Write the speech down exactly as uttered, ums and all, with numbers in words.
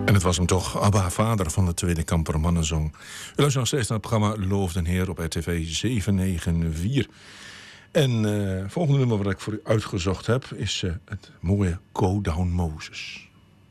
En het was hem toch, Abba, vader van de Tweede Kamper Mannenzong. U luistert nog steeds naar het programma Loof den Heer op R T V zevenhonderdvier. En het uh, volgende nummer wat ik voor u uitgezocht heb is uh, het mooie Go Down Moses.